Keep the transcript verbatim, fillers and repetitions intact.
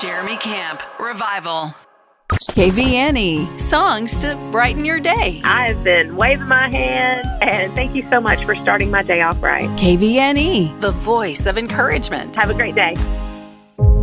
Jeremy Camp, Revival. K V N E, songs to brighten your day. I've been waving my hand, and thank you so much for starting my day off right. K V N E, The voice of encouragement. Have a great day.